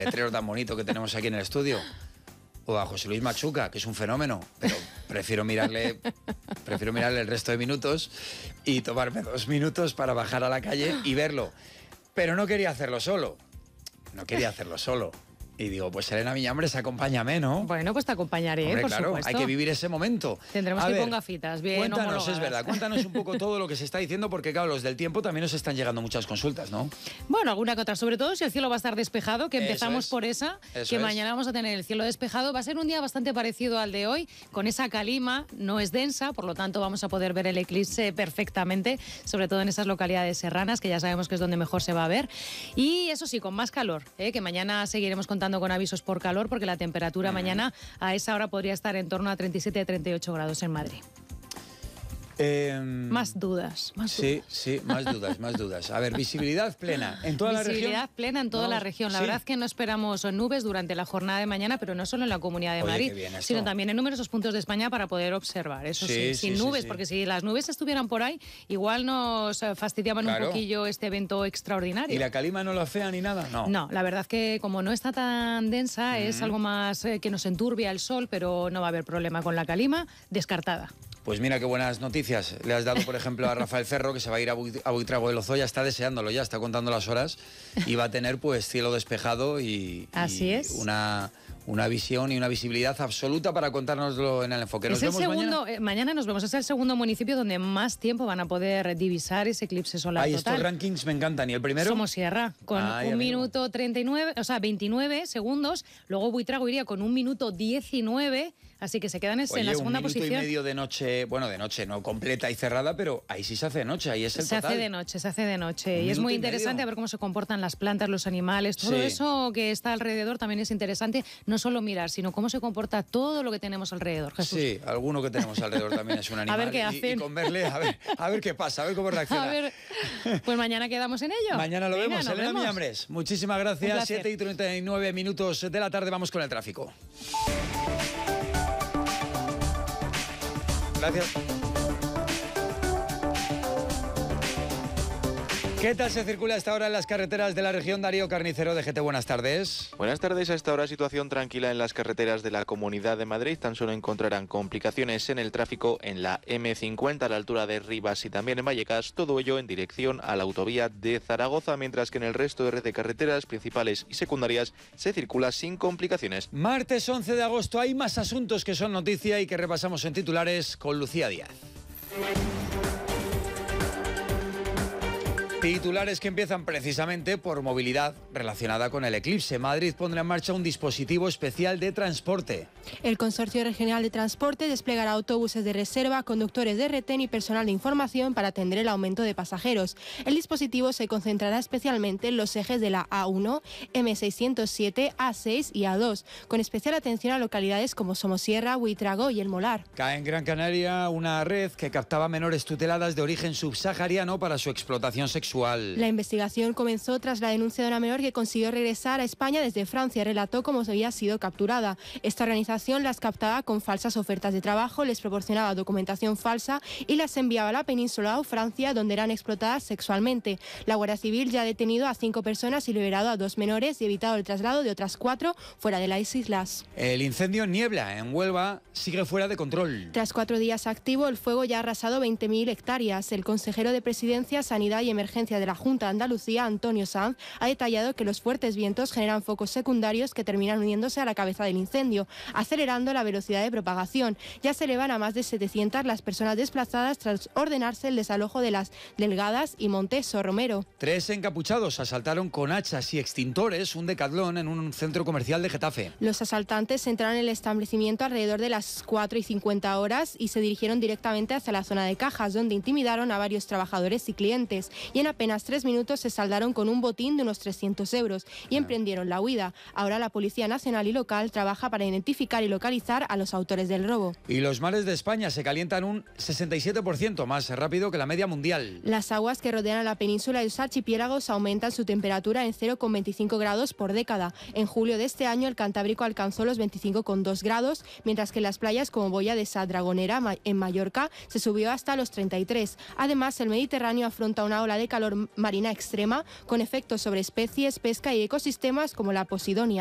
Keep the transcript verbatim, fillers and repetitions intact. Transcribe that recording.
letrero tan bonito que tenemos aquí en el estudio. O a José Luis Machuca, que es un fenómeno, pero prefiero mirarle, prefiero mirarle el resto de minutos y tomarme dos minutos para bajar a la calle y verlo. Pero no quería hacerlo solo, no quería hacerlo solo. Y digo, pues Elena Miñambres, acompáñame, ¿no? Bueno, pues te acompañaré, Hombre, por claro, supuesto. Hay que vivir ese momento. Tendremos a que ver, ponga fitas bien Cuéntanos, homologadas. es verdad, cuéntanos un poco todo lo que se está diciendo, porque claro, los del tiempo también nos están llegando muchas consultas, ¿no? Bueno, alguna que otra, sobre todo si el cielo va a estar despejado, que empezamos es, por esa, eso que es. mañana vamos a tener el cielo despejado. Va a ser un día bastante parecido al de hoy, con esa calima, no es densa, por lo tanto vamos a poder ver el eclipse perfectamente, sobre todo en esas localidades serranas, que ya sabemos que es donde mejor se va a ver. Y eso sí, con más calor, ¿eh? Que mañana seguiremos contando con avisos por calor, porque la temperatura Mm. mañana a esa hora podría estar en torno a treinta y siete a treinta y ocho grados en Madrid. Eh, Más dudas, más sí, dudas. sí, más dudas, más dudas. A ver, visibilidad plena en toda la región. Visibilidad plena en toda No, la región. La sí. verdad es que no esperamos nubes durante la jornada de mañana, pero no solo en la Comunidad de Oye, Madrid, qué bien esto. sino también en numerosos puntos de España para poder observar. Eso sí, Sí, sin sí, sí, nubes, sí. porque si las nubes estuvieran por ahí, igual nos eh, fastidiaban Claro. un poquillo este evento extraordinario. ¿Y la calima no lo afea ni nada? No. No, la verdad que como no está tan densa, es Ujú. algo más eh, que nos enturbia el sol, pero no va a haber problema con la calima, descartada. Pues mira qué buenas noticias le has dado, por ejemplo, a Rafael Ferro, que se va a ir a, Bu a Buitrago de Lozoya, está deseándolo ya, está contando las horas y va a tener pues cielo despejado y, Así y es. una, una visión y una visibilidad absoluta para contárnoslo en el enfoque. Nos Es el vemos segundo, mañana. eh, mañana nos vemos, es el segundo municipio donde más tiempo van a poder divisar ese eclipse solar Ay, total. estos rankings me encantan. ¿Y el primero? Somosierra, con Ay, un amigo. minuto treinta y nueve, o sea, veintinueve segundos. Luego Buitrago iría con un minuto diecinueve, así que se quedan en Oye, la segunda un minuto posición. y medio de noche, bueno, de noche, no completa y cerrada, pero ahí sí se hace de noche, ahí es el Se total. hace de noche, se hace de noche. Un Y es muy minuto y interesante medio. a ver cómo se comportan las plantas, los animales, todo Sí. eso que está alrededor también es interesante, no solo mirar, sino cómo se comporta todo lo que tenemos alrededor, Jesús. Sí, alguno que tenemos alrededor también es un animal. ver qué y- hacen. Y, con verle, a ver, a ver qué pasa, a ver cómo reacciona. A ver, pues mañana quedamos en ello. Mañana lo Venga, vemos. nos Elena vemos. Miñambres, muchísimas Un gracias. placer. siete y treinta y nueve minutos de la tarde, vamos con el tráfico. Gracias. ¿Qué tal se circula a esta hora en las carreteras de la región? Darío Carnicero, de G T, buenas tardes. Buenas tardes. A esta hora situación tranquila en las carreteras de la Comunidad de Madrid. Tan solo encontrarán complicaciones en el tráfico en la eme cincuenta a la altura de Rivas y también en Vallecas. Todo ello en dirección a la autovía de Zaragoza, mientras que en el resto de red de carreteras principales y secundarias se circula sin complicaciones. Martes once de agosto, hay más asuntos que son noticia y que repasamos en titulares con Lucía Díaz. Titulares que empiezan precisamente por movilidad relacionada con el eclipse. Madrid pondrá en marcha un dispositivo especial de transporte. El Consorcio Regional de Transporte desplegará autobuses de reserva, conductores de retén y personal de información para atender el aumento de pasajeros. El dispositivo se concentrará especialmente en los ejes de la A uno, eme seiscientos siete, A seis y A dos, con especial atención a localidades como Somosierra, Buitrago y El Molar. Cae en Gran Canaria una red que captaba menores tuteladas de origen subsahariano para su explotación sexual. La investigación comenzó tras la denuncia de una menor que consiguió regresar a España desde Francia. Relató cómo había sido capturada. Esta organización las captaba con falsas ofertas de trabajo, les proporcionaba documentación falsa y las enviaba a la península o Francia, donde eran explotadas sexualmente. La Guardia Civil ya ha detenido a cinco personas y liberado a dos menores y evitado el traslado de otras cuatro fuera de las islas. El incendio en Niebla, en Huelva, sigue fuera de control. Tras cuatro días activo, el fuego ya ha arrasado veinte mil hectáreas. El consejero de Presidencia, Sanidad y Emergencia de la Junta de Andalucía, Antonio Sanz, ha detallado que los fuertes vientos generan focos secundarios que terminan uniéndose a la cabeza del incendio, acelerando la velocidad de propagación. Ya se elevan a más de setecientas las personas desplazadas tras ordenarse el desalojo de las Delgadas y Monteso Romero. Tres encapuchados asaltaron con hachas y extintores un Decathlon en un centro comercial de Getafe. Los asaltantes entraron en el establecimiento alrededor de las cuatro y cincuenta horas y se dirigieron directamente hacia la zona de cajas, donde intimidaron a varios trabajadores y clientes. Y en apenas tres minutos se saldaron con un botín de unos trescientos euros y emprendieron la huida. Ahora la Policía Nacional y local trabaja para identificar y localizar a los autores del robo. Y los mares de España se calientan un sesenta y siete por ciento más rápido que la media mundial. Las aguas que rodean a la península y los archipiélagos aumentan su temperatura en cero coma veinticinco grados por década. En julio de este año el Cantábrico alcanzó los veinticinco coma dos grados, mientras que en las playas como Boya de Sa Dragonera en Mallorca se subió hasta los treinta y tres. Además, el Mediterráneo afronta una ola de calor calor marina extrema con efectos sobre especies, pesca y ecosistemas como la posidonia.